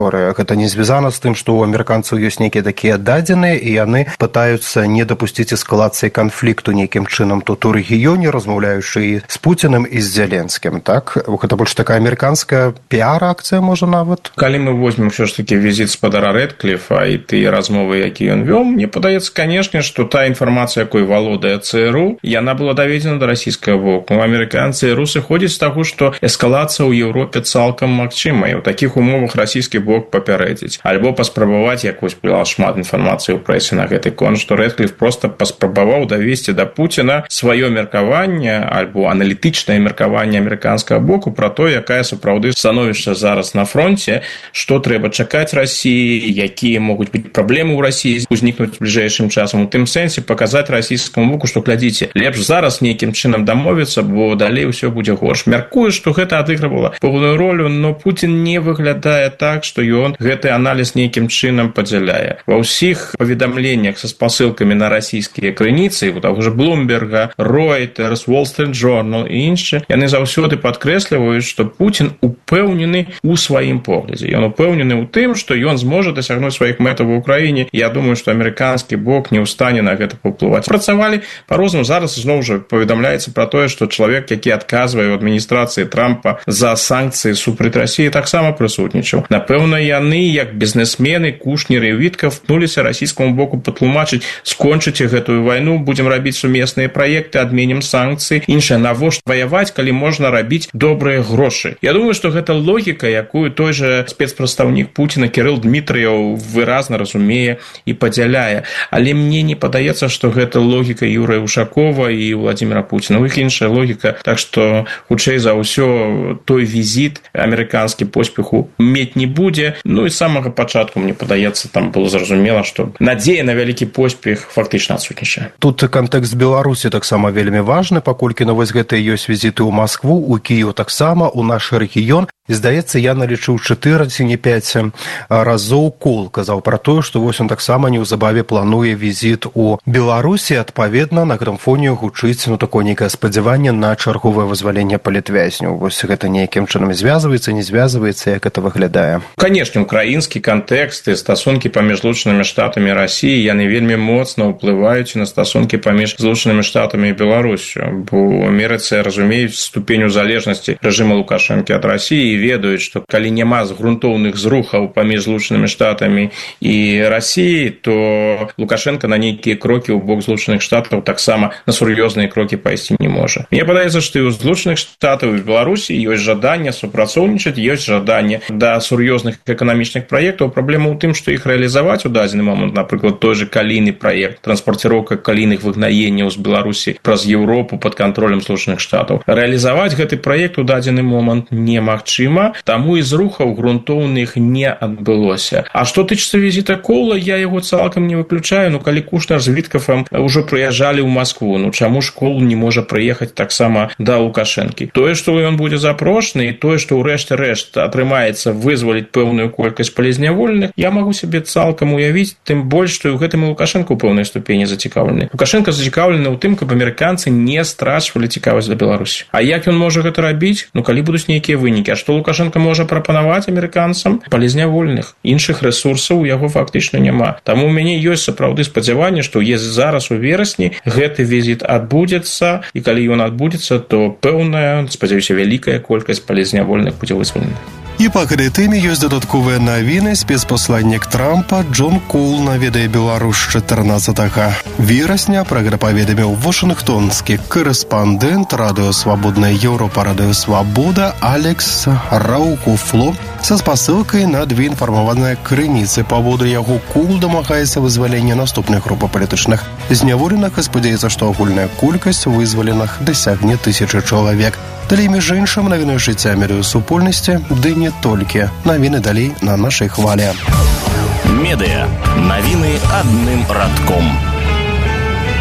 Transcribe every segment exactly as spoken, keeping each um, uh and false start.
Гэта не звязана з тым, што ў амерыканцаў ёсць нейкія такія дадзеныя, і яны пытаюцца не дапусціць эскалацыі канфлікту нейкім чынам тут у рэгіёне, размаўляючы і з Пуціним, і з Зеленскім, так? Гэта больш такая амерыканская піар-акцыя, можа, нават? Калі мы возьмем ўсё ж такі візіт спадара Рэдкліфа і тыя размовы, якія ён вёў, мне падаецца, канешне, што та інфармацыя, якой валодае ЦРУ, яна была даведзена да расійскага боку. Амерыканцы і русы ходзяць з таго, што эскалацыя ў Еўропе цалкам магчыма, і ў такіх умовах расійскі бок папярэдзіць. Альбо паспрабаваць, як вось была шмат інфармацыі ў прэсе на гэты конт, што Рэдкліф проста паспрабаваў давесці да Пуціна сваё меркаванне альбо аналітычнае меркаванне амерыканскага боку пра то, якая сапраўды становішча зараз на фронте, што трэба чакаць Расіі, якія могуць быць праблемы ў Расіі узнікнуць бліжэйшым часам. У тым сэнсе паказаць расійскаму боку, што глядзіце, лепш зараз нейкім чынам дамовіцца, бо далей усё будзе горш. Мяркую, што гэта адыгрывала пэўную ролю, но Пуцін не выглядае так, што ён гэты аналіз нейкім чынам падзяляе. Ва ўсіх паведамленнях са спасылкамі на расійскія крыніцы, у таго ж Блумберга, Reuters, Wall Street Journal і іншыя, яны заўсёды падкрэсліваюць, што Пуцін упэўнены ў сваім поглядзе. Ён упэўнены ў тым, што ён зможа дасягнуць сваіх мэтаў ва ўкраіне. Я думаю, што амерыканскі бок не ў стане на гэта паўплываць. Працавалі па-рознаму. Зараз зноў жа паведамляецца пра тое, што чалавек, які адказвае ў адміністрацыі Трампа за санкцыі супраць Расіі, таксама прысутнічаў. Напэўна, яны, як бізнесмены, Кушнер і Вітков, пнуліся расійскаму боку патлумачыць: скончыце гэтую вайну, будзем рабіць сумесныя праекты, адменім санкцыі. Іншае, навошта ваяваць, калі можна рабіць добрыя грошы. Я думаю, што гэта логіка, якую той жа спецпрадстаўнік Пуціна Кірыл Дмітрыяў выразна разумее і падзяляе. Але мне не падаецца, што гэта логіка Юрыя Ушакова і Владзіміра Пуціна. У іх іншая логіка, так што хутчэй за ўсё той візіт амерыканскі поспеху мець не будзе. Ну і з самага пачатку, мне падаецца, там было зразумела, што надзея на вялікі поспех фактычна адсутнічае. Тут кантэкст Беларусі таксама вельмі важны, паколькі на вось гэтыя ёсць візіты ў Маскву, у Кіеў таксама, у наш рэгіён. І, здаецца, я налічыў чатыры ці не пяць разоў Кол казаў пра тое, што вось он таксама неўзабаве плануе візіт у Беларусі. Адпаведна, на гэтым фоне гучыць ну, такое нейкае спадзяванне на чарговае вызваленне палітвязняў. Вось гэта нейкім чынам звязваецца, не звязваецца, як гэта выглядае? Канешне, украінскі кантэкст і стасункі паміж Злучанымі Штатамі і Расіяй, яны вельмі моцна ўплываюць на стасункі паміж Злучанымі Штатамі і Беларусю. Бо ў Амерыцы разумеюць ступень залежнасці рэжыма Лукашэнкі ад Расіі і ведаюць, што калі няма грунтоўных зрухаў паміж Злучанымі Штатамі і Расіяй, то Лукашенко на нейкія крокі ў бок Злучаных Штатаў таксама на сур'ёзныя крокі пайсці не можа. Мне падаецца, што і ў Злучаных Штатаў і Беларусі ёсць жаданне супрацоўнічаць, ёсць жаданне да сур'ёзных эканамічных праектаў. Праблема ў тым, што іх рэалізаваць у дадзены момант, напрыклад, той же калійны праект, транспарціроўка калійных выгнаенняў з Беларусі праз Еўропу пад кантролем Злучаных Штатаў. Рэалізаваць гэты праект у дадзены момант немагчыма, таму і зрухаў грунтоўных не адбылося. А што тычыцца візіта Кола, я яго цалкам не выключаю. Ну, калі Кушнер з Віткафам ўжо прыязджалі ў Маскву, ну чаму ж Кол не можа прыехаць таксама да Лукашэнкі? Тое, што ён будзе запрошаны, і тое, што ўрэшце рэшт атрымаецца вызваліць пэўную колькасць палізняволеных, я магу сабе цалкам уявіць, тым больш, што і ў гэтым і Лукашэнка ў пэўнай ступені зацікаўлены. Лукашэнка зацікаўлены ў тым, каб амерыканцы не страчвалі цікавасць да Беларусі. А як ён можа гэта рабіць? Ну, калі будуць нейкія вынікі. А што Лукашэнка можа прапанаваць амерыканцам? Палізняволеных. Іншых рэсурсаў у яго фактычна няма. Таму у мяне ёсць сапраўды спадзяванне, што есть зараз у верасні гэты візіт адбудзецца, і калі ён адбудзецца, то пэўная, спадзяюся, вялікая колькасць палізняволеных будзе вызвалена. І па гэтай тэме ёсць дадатковыя навіны. Спецпасланнік Трампа Джон Коул наведае Беларусь чатырнаццатага верасня. Пра гэта паведаміў вашынгтонскі корэспандэнт радыё «Свабодная Еўропа», радыё «Свабода» Алекс Раукуфло са спасылкай на две інфармаваныя крыніцы. Паводле яго, Коул дамагаецца вызвалення наступных групы палітычных зняволеных і спадзяецца, што агульная колькасць вызваленых дасягне тысячы чалавек. Далей, між іншым, навіны жыцця медыасупольнасці, ды не толькі. Навіны далей на нашай хвалі. Медыа. Навіны адным радком.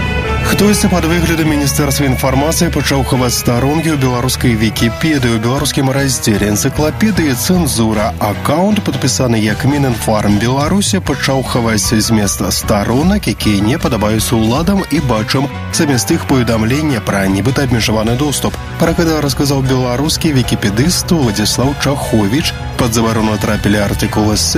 Хтосьці пад выглядам міністэрства інфармацыі пачаў хаваць старонкі ў беларускай вікіпедыі. У беларускім раздзеле энцыклапедыі «Цэнзура» аккаунт, падпісаны як Мінінфарм Беларусі, пачаў хаваць змест старонак, якія не падабаюцца ўладам і бачым замест іх паведамлення пра нібыта абмежаваны доступ. Пра гэта расказаў беларускі вікіпедыст Владзіслаў Чаховіч. Пад забарону трапілі артыкулы з